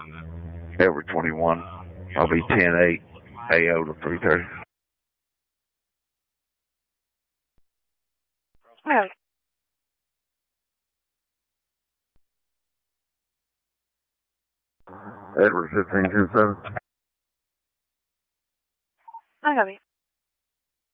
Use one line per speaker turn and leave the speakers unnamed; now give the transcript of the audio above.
Edward 21. I'll be 10-8, AO to 3:30.
Oh.
Edward 1527.